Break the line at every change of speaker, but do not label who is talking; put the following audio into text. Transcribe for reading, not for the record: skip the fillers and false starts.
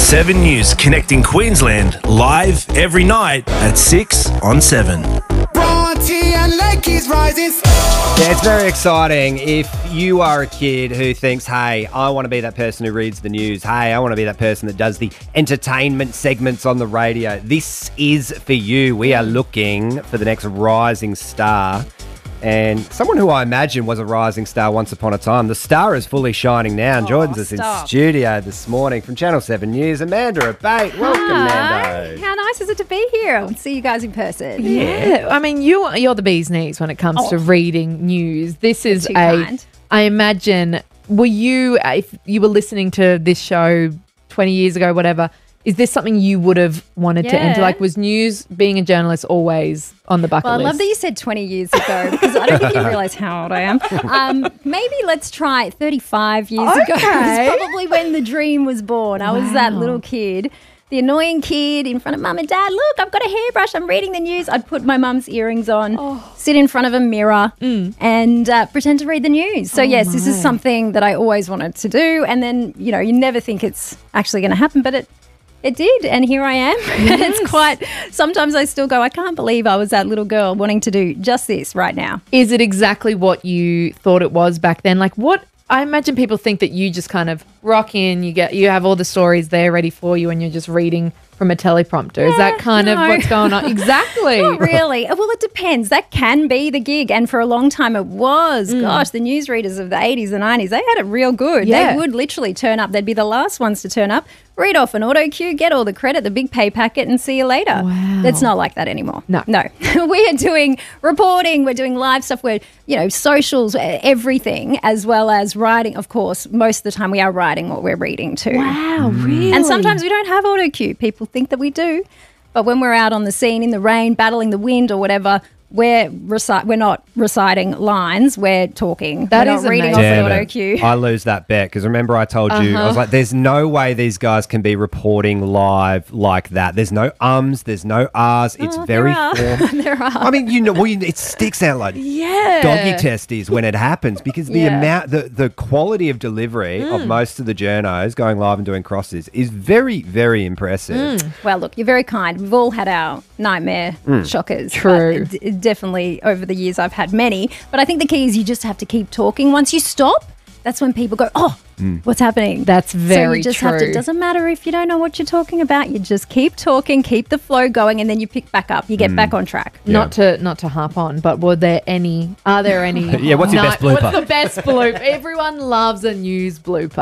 7 News connecting Queensland live every night at 6 on 7.
Yeah, it's very exciting if you are a kid who thinks, hey, I want to be that person who reads the news. Hey, I want to be that person that does the entertainment segments on the radio. This is for you. We are looking for the next rising star. And someone who I imagine was a rising star once upon a time. The star is fully shining now and joins us in studio this morning from Channel 7 News, Amanda Abate. Welcome, Amanda.
How nice is it to be here and see you guys in person?
Yeah. I mean, you're the bee's knees when it comes to reading news. This is I imagine, were you, if you were listening to this show 20 years ago, whatever, is this something you would have wanted to enter? Like, was news, being a journalist, always on the bucket list?
Well, I love that you said 20 years ago because I don't think you realise how old I am. Maybe let's try 35 years ago. It's probably when the dream was born. I was that little kid, the annoying kid in front of mum and dad. Look, I've got a hairbrush. I'm reading the news. I'd put my mum's earrings on, sit in front of a mirror and pretend to read the news. So, yes, this is something that I always wanted to do. And then, you know, you never think it's actually going to happen, but it did, and here I am. And it's quite, sometimes I still go, I can't believe I was that little girl wanting to do just this right now.
Is it exactly what you thought it was back then? Like, what, I imagine people think that you just kind of rock in, you have all the stories there ready for you and you're just reading from a teleprompter. Is that kind of what's going on? Exactly.
Not really. Well, it depends. That can be the gig. And for a long time it was. Gosh, the newsreaders of the 80s and 90s, they had it real good.
Yeah.
They would literally turn up. They'd be the last ones to turn up, read off an auto cue, get all the credit, the big pay packet, and see you later.
Wow.
It's not like that anymore.
No.
We are doing reporting. We're doing live stuff. We're, socials, everything, as well as writing. Of course, most of the time we are writing what we're reading too.
Wow, really?
And sometimes we don't have auto cue. People think that we do. But when we're out on the scene in the rain, battling the wind or whatever, we're not reciting lines, we're talking.
That
we're
is
not reading
amazing.
off the auto cue.
I lose that bet because remember I told you, I was like, there's no way these guys can be reporting live like that. There's no ums, there's no ahs. It's very formal.
There are.
I mean, it sticks out like doggy testes when it happens because the amount, the quality of delivery of most of the journos going live and doing crosses is very, very impressive.
Well, look, you're very kind. We've all had our nightmare shockers.
True.
Definitely over the years I've had many. But I think the key is you just have to keep talking. Once you stop, that's when people go, what's happening?
That's very
So you just
true.
have to, it doesn't matter if you don't know what you're talking about, you just keep talking, keep the flow going, and then you pick back up. You get back on track.
Not to harp on, but are there any
Yeah, what's your best blooper?
What's the best blooper? Everyone loves a news blooper.